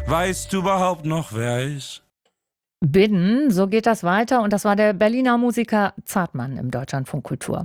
Weißt du überhaupt noch, wer er ist? Bidden, so geht das weiter. Und das war der Berliner Musiker Zartmann im Deutschlandfunk Kultur.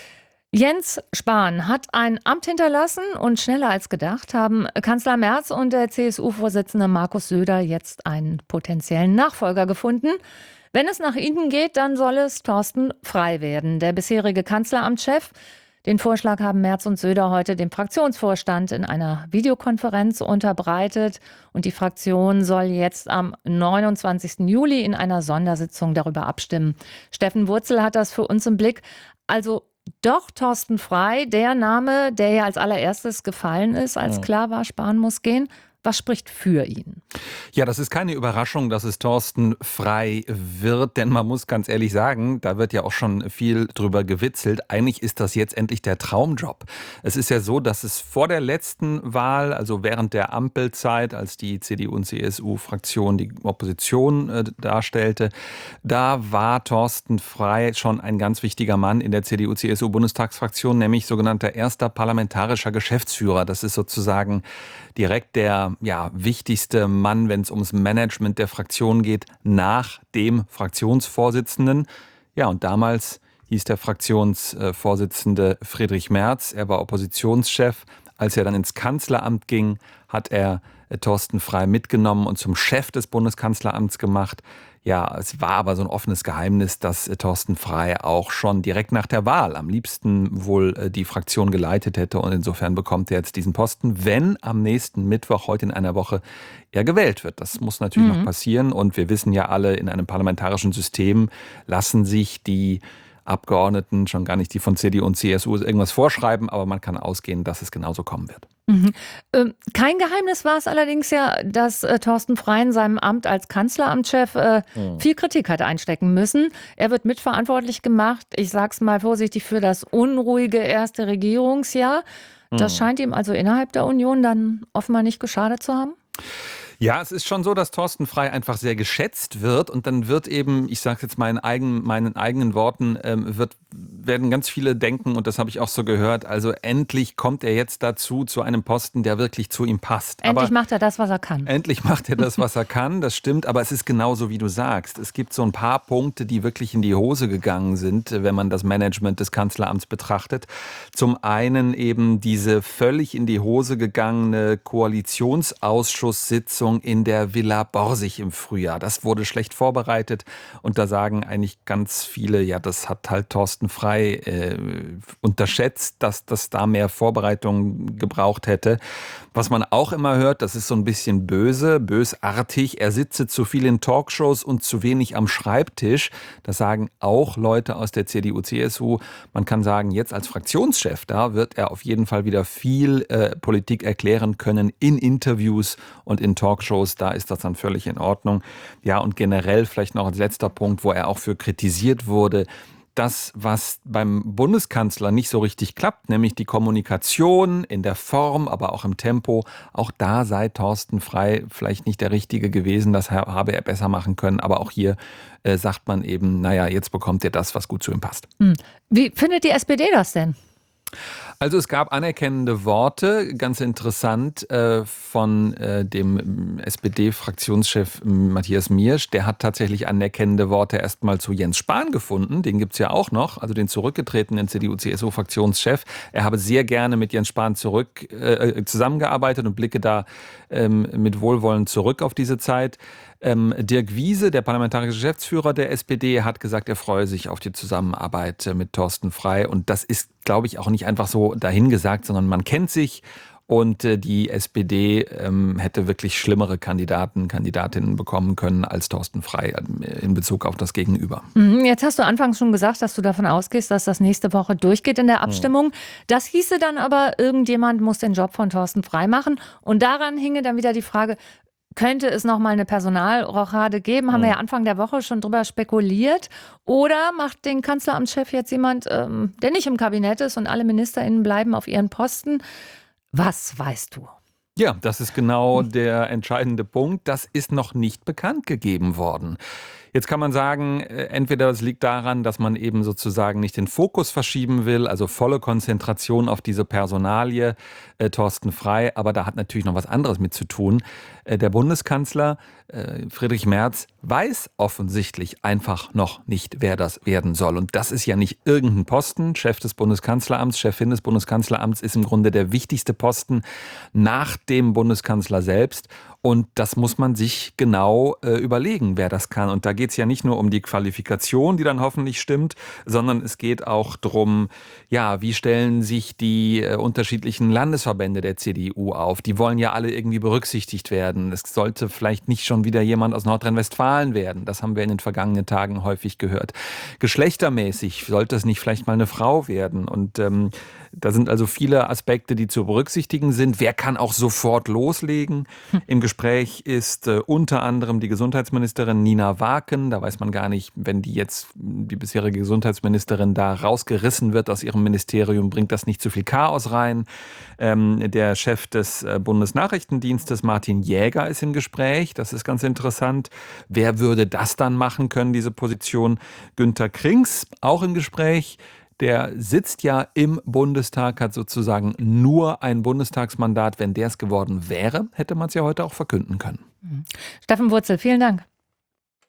Jens Spahn hat ein Amt hinterlassen und schneller als gedacht haben Kanzler Merz und der CSU-Vorsitzende Markus Söder jetzt einen potenziellen Nachfolger gefunden. Wenn es nach ihnen geht, dann soll es Thorsten Frey werden, der bisherige Kanzleramtschef. Den Vorschlag haben Merz und Söder heute dem Fraktionsvorstand in einer Videokonferenz unterbreitet. Und die Fraktion soll jetzt am 29. Juli in einer Sondersitzung darüber abstimmen. Steffen Wurzel hat das für uns im Blick. Also doch Thorsten Frey, der Name, der ja als allererstes gefallen ist, als klar war, Spahn muss gehen. Was spricht für ihn? Ja, das ist keine Überraschung, dass es Thorsten Frey wird, denn man muss ganz ehrlich sagen, da wird ja auch schon viel drüber gewitzelt. Eigentlich ist das jetzt endlich der Traumjob. Es ist ja so, dass es vor der letzten Wahl, also während der Ampelzeit, als die CDU und CSU-Fraktion die Opposition darstellte, da war Thorsten Frey schon ein ganz wichtiger Mann in der CDU-CSU-Bundestagsfraktion, nämlich sogenannter erster parlamentarischer Geschäftsführer. Das ist sozusagen direkt der wichtigste Mann, wenn es ums Management der Fraktion geht, nach dem Fraktionsvorsitzenden. Ja, und damals hieß der Fraktionsvorsitzende Friedrich Merz. Er war Oppositionschef. Als er dann ins Kanzleramt ging, hat er Thorsten Frey mitgenommen und zum Chef des Bundeskanzleramts gemacht. Ja, es war aber so ein offenes Geheimnis, dass Thorsten Frey auch schon direkt nach der Wahl am liebsten wohl die Fraktion geleitet hätte. Und insofern bekommt er jetzt diesen Posten, wenn am nächsten Mittwoch, heute in einer Woche, er gewählt wird. Das muss natürlich noch passieren. Und wir wissen ja alle, in einem parlamentarischen System lassen sich die Abgeordneten, schon gar nicht die von CDU und CSU, irgendwas vorschreiben, aber man kann ausgehen, dass es genauso kommen wird. Kein Geheimnis war es allerdings ja, dass Thorsten Frey in seinem Amt als Kanzleramtschef viel Kritik hat einstecken müssen. Er wird mitverantwortlich gemacht, ich sag's mal vorsichtig, für das unruhige erste Regierungsjahr. Das scheint ihm also innerhalb der Union dann offenbar nicht geschadet zu haben. Ja, es ist schon so, dass Thorsten Frey einfach sehr geschätzt wird und dann wird eben, ich sage jetzt meinen eigenen Worten, werden ganz viele denken, und das habe ich auch so gehört, also endlich kommt er jetzt dazu, zu einem Posten, der wirklich zu ihm passt. Endlich macht er das, was er kann. Endlich macht er das, was er kann, das stimmt, aber es ist genauso, wie du sagst. Es gibt so ein paar Punkte, die wirklich in die Hose gegangen sind, wenn man das Management des Kanzleramts betrachtet. Zum einen eben diese völlig in die Hose gegangene Koalitionsausschusssitzung in der Villa Borsig im Frühjahr. Das wurde schlecht vorbereitet und da sagen eigentlich ganz viele, ja, das hat halt Thorsten Frey unterschätzt, dass das da mehr Vorbereitung gebraucht hätte. Was man auch immer hört, das ist so ein bisschen bösartig, er sitze zu viel in Talkshows und zu wenig am Schreibtisch. Das sagen auch Leute aus der CDU, CSU. Man kann sagen, jetzt als Fraktionschef, da wird er auf jeden Fall wieder viel Politik erklären können in Interviews und in Talkshows. Da ist das dann völlig in Ordnung. Ja, und generell vielleicht noch als letzter Punkt, wo er auch für kritisiert wurde, das, was beim Bundeskanzler nicht so richtig klappt, nämlich die Kommunikation in der Form, aber auch im Tempo, auch da sei Thorsten Frey vielleicht nicht der Richtige gewesen, das habe er besser machen können, aber auch hier sagt man eben, naja, jetzt bekommt er das, was gut zu ihm passt. Wie findet die SPD das denn? Also es gab anerkennende Worte, ganz interessant, von dem SPD-Fraktionschef Matthias Miersch. Der hat tatsächlich anerkennende Worte erstmal zu Jens Spahn gefunden. Den gibt's ja auch noch, also den zurückgetretenen CDU-CSU-Fraktionschef. Er habe sehr gerne mit Jens Spahn zusammengearbeitet und blicke da mit Wohlwollen zurück auf diese Zeit. Dirk Wiese, der parlamentarische Geschäftsführer der SPD, hat gesagt, er freue sich auf die Zusammenarbeit mit Thorsten Frey. Und das ist, glaube ich, auch nicht einfach so dahingesagt, sondern man kennt sich. Und die SPD hätte wirklich schlimmere Kandidatinnen bekommen können als Thorsten Frey in Bezug auf das Gegenüber. Jetzt hast du anfangs schon gesagt, dass du davon ausgehst, dass das nächste Woche durchgeht in der Abstimmung. Das hieße dann aber, irgendjemand muss den Job von Thorsten Frey machen. Und daran hinge dann wieder die Frage, könnte es noch mal eine Personalrochade geben? Haben wir ja Anfang der Woche schon drüber spekuliert. Oder macht den Kanzleramtschef jetzt jemand, der nicht im Kabinett ist und alle MinisterInnen bleiben auf ihren Posten? Was weißt du? Ja, das ist genau der entscheidende Punkt. Das ist noch nicht bekannt gegeben worden. Jetzt kann man sagen, entweder es liegt daran, dass man eben sozusagen nicht den Fokus verschieben will, also volle Konzentration auf diese Personalie Thorsten Frey, aber da hat natürlich noch was anderes mit zu tun. Der Bundeskanzler Friedrich Merz weiß offensichtlich einfach noch nicht, wer das werden soll. Und das ist ja nicht irgendein Posten. Chef des Bundeskanzleramts, Chefin des Bundeskanzleramts ist im Grunde der wichtigste Posten nach dem Bundeskanzler selbst. Und das muss man sich genau überlegen, wer das kann. Und da geht es ja nicht nur um die Qualifikation, die dann hoffentlich stimmt, sondern es geht auch darum, ja, wie stellen sich die unterschiedlichen Landesverbände der CDU auf? Die wollen ja alle irgendwie berücksichtigt werden. Es sollte vielleicht nicht schon wieder jemand aus Nordrhein-Westfalen werden. Das haben wir in den vergangenen Tagen häufig gehört. Geschlechtermäßig sollte es nicht vielleicht mal eine Frau werden. Und da sind also viele Aspekte, die zu berücksichtigen sind. Wer kann auch sofort loslegen? Im Gespräch ist unter anderem die Gesundheitsministerin Nina Waken. Da weiß man gar nicht, wenn die bisherige Gesundheitsministerin da rausgerissen wird aus ihrem Ministerium, bringt das nicht zu viel Chaos rein. Der Chef des Bundesnachrichtendienstes, Martin Jäger, ist im Gespräch. Das ist ganz interessant. Wer würde das dann machen können, diese Position? Günter Krings, auch im Gespräch. Der sitzt ja im Bundestag, hat sozusagen nur ein Bundestagsmandat. Wenn der es geworden wäre, hätte man es ja heute auch verkünden können. Steffen Wurzel, vielen Dank.